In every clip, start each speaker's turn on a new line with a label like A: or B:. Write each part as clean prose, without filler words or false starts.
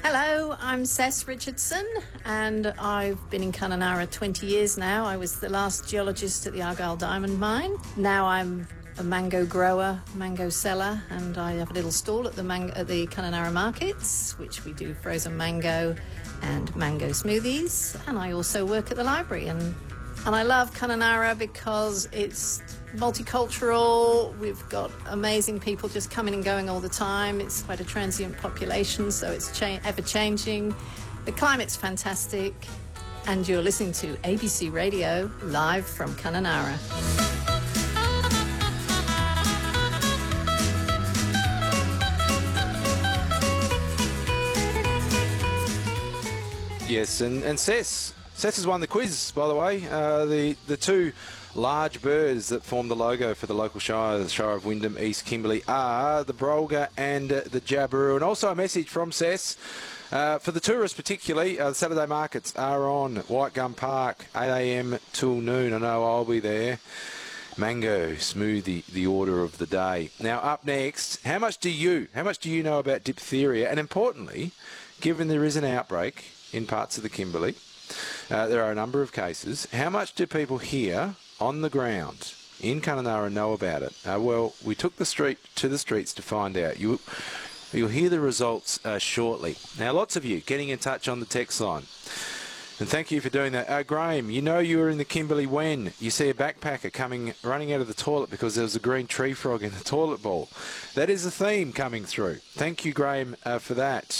A: Hello, I'm Cess Richardson, and I've been in Kununurra 20 years now. I was the last geologist at the Argyle Diamond Mine. Now I'm a mango grower, mango seller, and I have a little stall at the Kununurra markets, which we do frozen mango and mango smoothies. And I also work at the library, and I love Kununurra because it's multicultural. We've got amazing people just coming and going all the time. It's quite a transient population, so it's ever-changing. The climate's fantastic, and you're listening to ABC Radio live from Kununurra.
B: Yes, and Cess has won the quiz, by the way. The two large birds that form the logo for the local shire, the Shire of Wyndham, East Kimberley, are the Brolga and the Jabiru. And also a message from Cess. For the tourists particularly, the Saturday markets are on White Gum Park, 8 a.m. till noon. I know I'll be there. Mango smoothie, the order of the day. Now, up next, how much do you know about diphtheria? And importantly, given there is an outbreak in parts of the Kimberley, there are a number of cases, how much do people here on the ground in Kununurra know about it? Well, we took the streets to find out. You'll hear the results shortly. Now, lots of you getting in touch on the text line. And thank you for doing that. Graham, you know you were in the Kimberley when you see a backpacker running out of the toilet because there was a green tree frog in the toilet bowl. That is a theme coming through. Thank you, Graham, for that.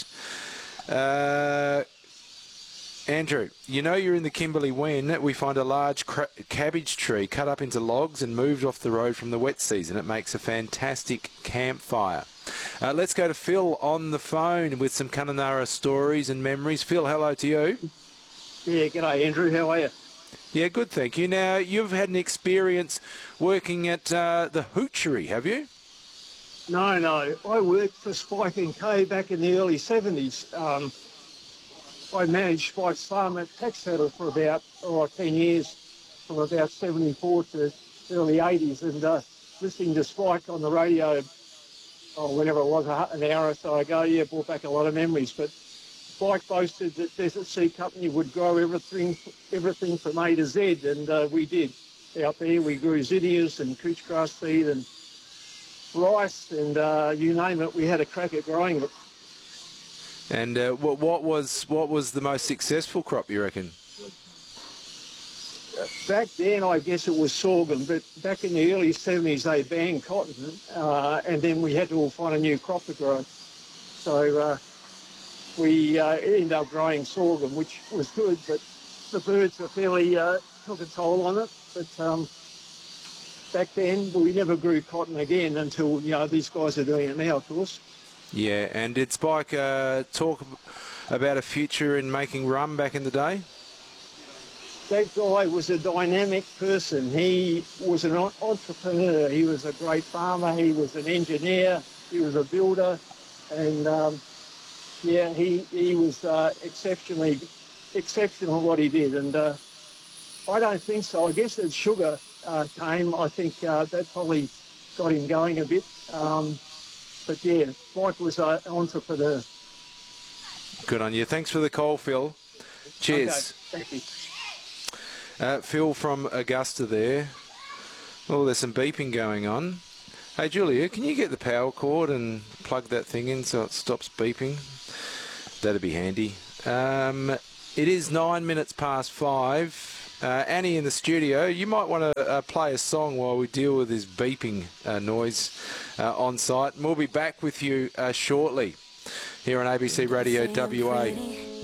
B: Andrew, you know you're in the Kimberley when we find a large cabbage tree cut up into logs and moved off the road from the wet season. It makes a fantastic campfire. Let's go to Phil on the phone with some Kununurra stories and memories. Phil, hello to you.
C: Yeah, g'day Andrew, how are you?
B: Yeah, good, thank you. Now, you've had an experience working at the Hoochery, have you?
C: No. I worked for Spike and Kay back in the early 70s. I managed Spike's farm at Taxsaddle for about 10 years, from about 74 to early 80s, and listening to Spike on the radio, whenever it was, an hour or so ago, brought back a lot of memories. But Spike boasted that Desert Seed Company would grow everything from A to Z, and we did. Out there we grew zinnias and couch grass seed and rice, and you name it, we had a crack at growing it.
B: And what was the most successful crop, you reckon?
C: Back then, I guess it was sorghum, but back in the early 70s, they banned cotton, and then we had to all find a new crop to grow. So we ended up growing sorghum, which was good, but the birds were fairly took a toll on it. But back then, we never grew cotton again until, these guys are doing it now, of course.
B: Yeah, and did Spike talk about a future in making rum back in the day?
C: That guy was a dynamic person. He was an entrepreneur. He was a great farmer. He was an engineer. He was a builder. And, he was exceptional what he did. And I don't think so. I guess as sugar came, I think that probably got him going a bit. But yeah, Mike was an entrepreneur.
B: Good on you. Thanks for the call, Phil. Cheers.
C: Okay, thank you.
B: Phil from Augusta there. Oh, there's some beeping going on. Hey, Julia, can you get the power cord and plug that thing in so it stops beeping? That'd be handy. It is 9 minutes past 5. Annie in the studio, you might want to play a song while we deal with this beeping noise on site. And we'll be back with you shortly here on ABC Radio WA.